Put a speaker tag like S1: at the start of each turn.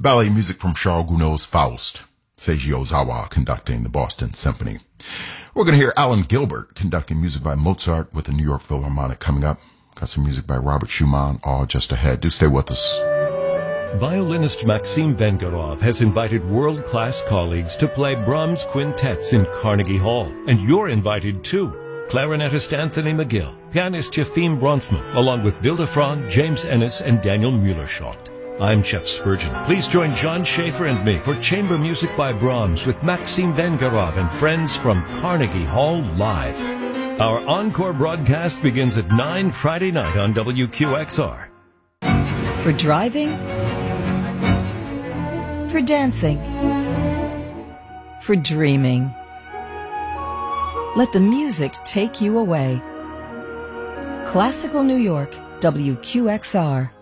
S1: Ballet music from Charles Gounod's Faust. Seiji Ozawa conducting the Boston Symphony. We're going to hear Alan Gilbert conducting music by Mozart with the New York Philharmonic coming up. Got some music by Robert Schumann, all just ahead. Do stay with us.
S2: Violinist Maxim Vengerov has invited world-class colleagues to play Brahms quintets in Carnegie Hall. And you're invited too. Clarinetist Anthony McGill, pianist Yefim Bronfman, along with Vilde Frog, James Ennis, and Daniel Mueller-Schott. I'm Jeff Spurgeon. Please join John Schaefer and me for Chamber Music by Brahms with Maxim Vengerov and friends from Carnegie Hall Live. Our encore broadcast begins at 9 Friday night on WQXR.
S3: For driving, for dancing, for dreaming. Let the music take you away. Classical New York, WQXR.